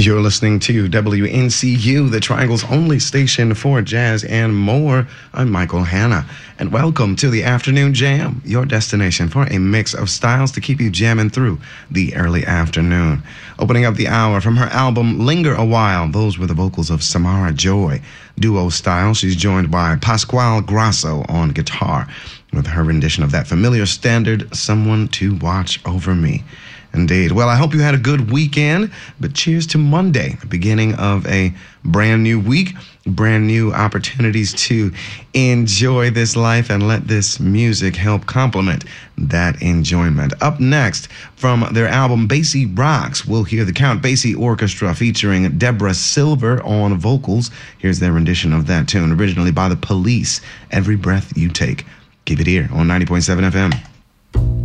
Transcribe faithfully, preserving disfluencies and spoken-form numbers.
You're listening to W N C U, the Triangle's only station for jazz and more. I'm Michael Hanna, and welcome to the Afternoon Jam, your destination for a mix of styles to keep you jamming through the early afternoon. Opening up the hour from her album Linger a While, those were the vocals of Samara Joy. Duo style, she's joined by Pasquale Grasso on guitar, with her rendition of that familiar standard, Someone to Watch Over Me. Indeed. Well, I hope you had a good weekend, but cheers to Monday, the beginning of a brand new week, brand new opportunities to enjoy this life and let this music help complement that enjoyment. Up next, from their album Basie Rocks, we'll hear the Count Basie Orchestra featuring Deborah Silver on vocals. Here's their rendition of that tune, originally by The Police, Every Breath You Take. Keep it here on ninety point seven F M.